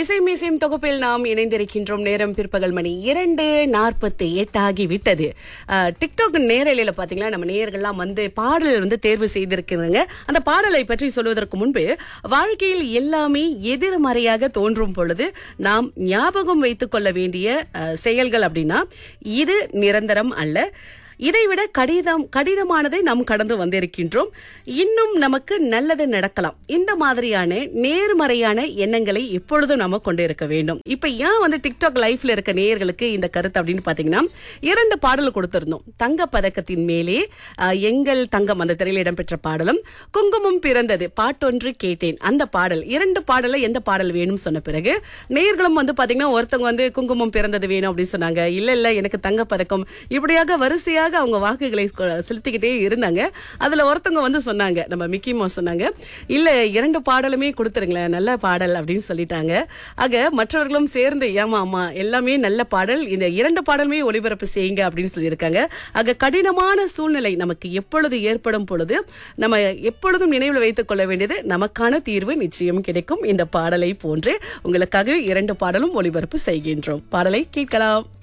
இசை மீசையும் தொகுப்பில் நாம் இணைந்திருக்கின்றோம். நேரம் பிற்பகல் மணி 2:48 ஆகிவிட்டது. டிக்டாக் நேரலையில பாத்தீங்கன்னா நம்ம நேயர்கள்லாம் வந்து பாடல் தேர்வு செய்திருக்கிறாங்க. அந்த பாடலை பற்றி சொல்வதற்கு முன்பு, வாழ்க்கையில் எல்லாமே எதிர்மறையாக தோன்றும் பொழுது நாம் ஞாபகம் வைத்துக் கொள்ள வேண்டிய செயல்கள் அப்படின்னா, இது நிரந்தரம் அல்ல, இதைவிட கடினமானதை நாம் கடந்து வந்திருக்கின்றோம், இன்னும் நமக்கு நல்லது நடக்கலாம். இந்த மாதிரியான நேர்மறையான எண்ணங்களை எப்பொழுதும் நாம கொண்டு இருக்க வேண்டும். இப்ப ஏன் டிக்டாக் லைஃப்ல இருக்க நேயர்களுக்கு இந்த கருத்து அப்படின்னு பாத்தீங்கன்னா, 2 பாடல் கொடுத்திருந்தோம். தங்க பதக்கத்தின் மேலே எங்கள் தங்கம் அந்த திரையில் இடம்பெற்ற பாடலும், குங்குமம் பிறந்தது பாட்டொன்று கேட்டேன் அந்த பாடல். 2 பாடல எந்த பாடல் வேணும் சொன்ன பிறகு நேயர்களும் பாத்தீங்கன்னா, ஒருத்தவங்க குங்குமம் பிறந்தது வேணும் அப்படின்னு சொன்னாங்க. இல்ல எனக்கு தங்க பதக்கம், இப்படியாக வரிசையாக அவங்க வாக்குகளை செலுத்திக்கிட்டே இருந்தாங்க. அதுல ஒருத்தவங்க சொன்னாங்க, நம்ம மிக்கி மவுஸ் சொன்னாங்க, இல்ல 2 பாடலுமே கொடுத்துருங்களேன், நல்ல பாடல் அப்படின்னு சொல்லிட்டாங்க. ஆக மற்றவர்களும் சேர்ந்து ஆமா எல்லாமே நல்ல பாடல், இந்த 2 பாடலுமே ஒளிபரப்பு செய்யுங்க அப்படின்னு சொல்லியிருக்காங்க. ஆக கடினமான சூழ்நிலை நமக்கு எப்பொழுது ஏற்படும் பொழுது நம்ம எப்பொழுதும் நினைவில் வைத்துக் கொள்ள வேண்டியது, நமக்கான தீர்வு நிச்சயம் கிடைக்கும். இந்த பாடலை போன்று உங்களுக்காக 2 பாடலும் ஒளிபரப்பு செய்கின்றோம். பாடலை கேட்கலாம்.